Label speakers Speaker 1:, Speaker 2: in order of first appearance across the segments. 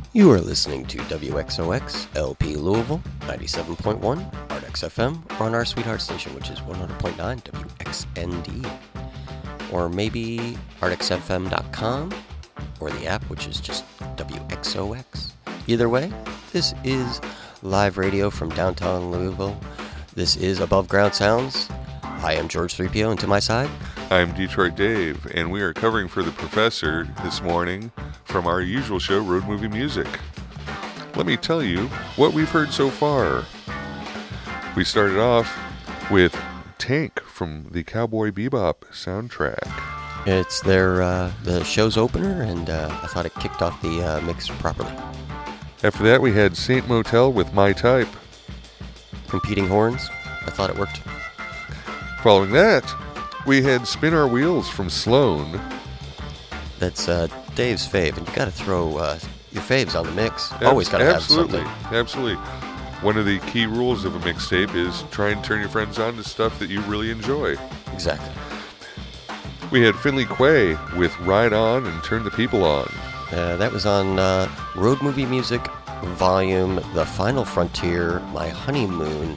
Speaker 1: You are listening to WXOX LP Louisville 97.1 ArtX FM, or on our sweetheart station, which is 100.9 WXND, or maybe artxfm.com, or the app, which is just WXOX. Either way, this is live radio from downtown Louisville. This is Above Ground Sounds. I am George 3PO, and to my side,
Speaker 2: I'm Detroit Dave, and we are covering for the Professor this morning from our usual show, Road Movie Music. Let me tell you what we've heard so far. We started off with Tank from the Cowboy Bebop soundtrack.
Speaker 1: it's the show's opener, and I thought it kicked off the mix properly.
Speaker 2: After that, we had Saint Motel with My Type.
Speaker 1: Competing horns, I thought it worked.
Speaker 2: Following that, we had Spin Our Wheels from Sloan.
Speaker 1: That's Dave's fave, and you got to throw your faves on the mix. Always got to have something.
Speaker 2: Absolutely. One of the key rules of a mixtape is try and turn your friends on to stuff that you really enjoy.
Speaker 1: Exactly.
Speaker 2: We had Finley Quay with Ride On and Turn the People On.
Speaker 1: That was on Road Movie Music Volume The Final Frontier, My Honeymoon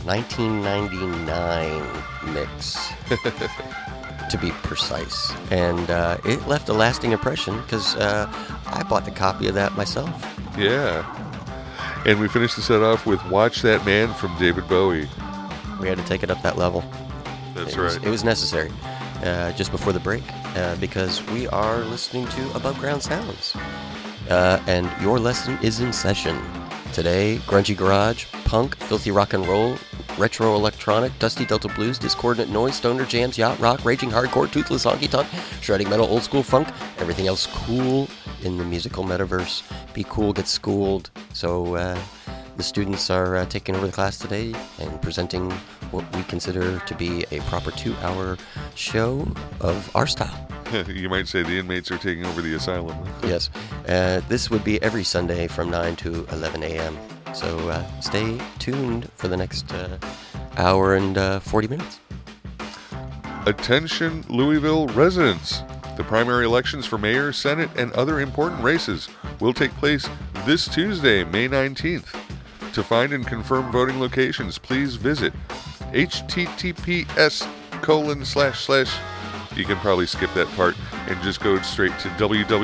Speaker 1: 1999 mix, to be precise. And it left a lasting impression because I bought the copy of that myself.
Speaker 2: Yeah. And we finished the set off with Watch That Man from David Bowie.
Speaker 1: We had to take it up that level.
Speaker 2: That's
Speaker 1: It
Speaker 2: right.
Speaker 1: was necessary just before the break because we are listening to Above Ground Sounds. And your lesson is in session. Today, grungy garage, punk, filthy rock and roll, retro electronic, dusty Delta blues, discordant noise, stoner jams, yacht rock, raging hardcore, toothless honky tonk, shredding metal, old school funk, everything else cool in the musical metaverse. Be cool, get schooled. So the students are taking over the class today and presenting what we consider to be a proper 2-hour show of our style.
Speaker 2: You might say the inmates are taking over the asylum.
Speaker 1: Yes. This would be every Sunday from 9 to 11 a.m. So stay tuned for the next hour and 40 minutes.
Speaker 2: Attention Louisville residents. The primary elections for mayor, senate, and other important races will take place this Tuesday, May 19th. To find and confirm voting locations, please visit https:// you can probably skip that part and just go straight to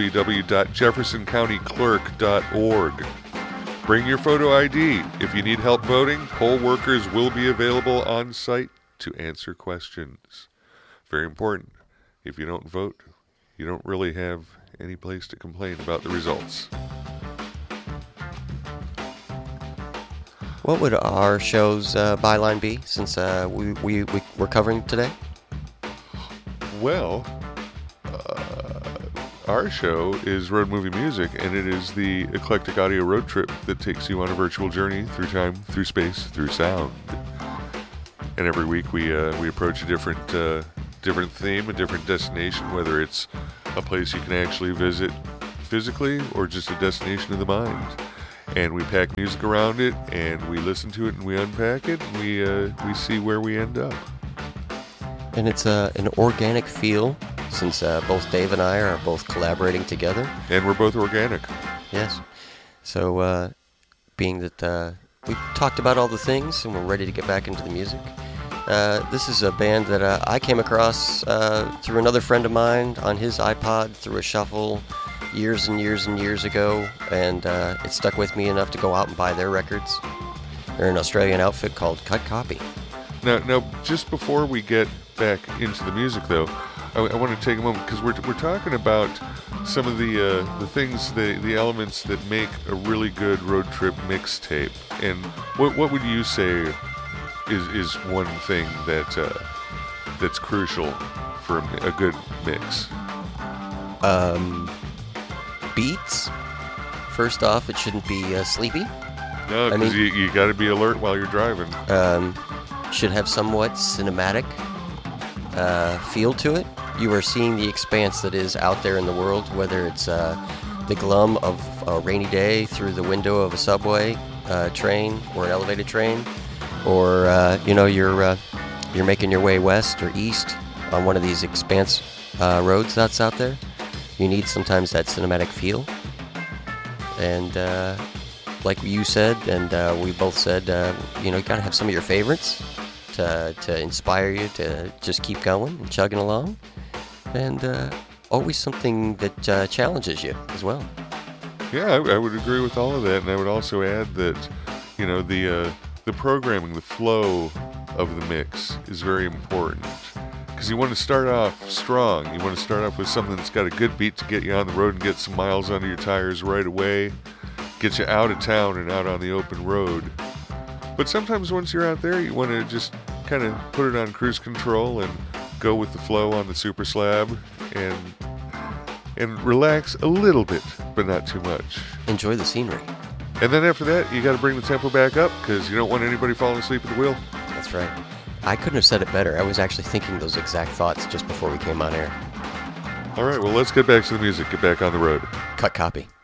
Speaker 2: www.jeffersoncountyclerk.org. Bring your photo ID. If you need help voting, poll workers will be available on site to answer questions. Very important. If you don't vote, you don't really have any place to complain about the results.
Speaker 1: What would our show's byline be since we're covering today?
Speaker 2: Well, our show is Road Movie Music, and it is the eclectic audio road trip that takes you on a virtual journey through time, through space, through sound. And every week we approach a different theme, a different destination, whether it's a place you can actually visit physically or just a destination of the mind. And we pack music around it, and we listen to it, and we unpack it, and we see where we end up.
Speaker 1: And it's an organic feel, since both Dave and I are both collaborating together.
Speaker 2: And we're both organic.
Speaker 1: Yes. So, being that we've talked about all the things and we're ready to get back into the music, this is a band that I came across through another friend of mine on his iPod through a shuffle years and years and years ago, and it stuck with me enough to go out and buy their records. They're an Australian outfit called Cut Copy.
Speaker 2: Now, just before we get back into the music, though, I want to take a moment because we're talking about some of the things, the elements that make a really good road trip mixtape. And what would you say is one thing that's crucial for a good mix?
Speaker 1: Beats. First off, it shouldn't be sleepy.
Speaker 2: No, because you got to be alert while you're driving.
Speaker 1: Should have somewhat cinematic feel to it. You are seeing the expanse that is out there in the world, whether it's the glum of a rainy day through the window of a subway train or an elevated train, or you're making your way west or east on one of these expanse roads that's out there. You need sometimes that cinematic feel. And like you said, and we both said, you got to have some of your favorites to inspire you to just keep going and chugging along. And always something that challenges you as well.
Speaker 2: Yeah, I would agree with all of that, and I would also add that, the programming, the flow of the mix is very important. Because you want to start off strong. You want to start off with something that's got a good beat to get you on the road and get some miles under your tires right away. Get you out of town and out on the open road. But sometimes once you're out there, you want to just kind of put it on cruise control and go with the flow on the super slab and relax a little bit, but not too much.
Speaker 1: Enjoy the scenery.
Speaker 2: And then after that, you got to bring the tempo back up because you don't want anybody falling asleep at the wheel.
Speaker 1: That's right. I couldn't have said it better. I was actually thinking those exact thoughts just before we came on air.
Speaker 2: All right, well, let's get back to the music. Get back on the road.
Speaker 1: Cut copy.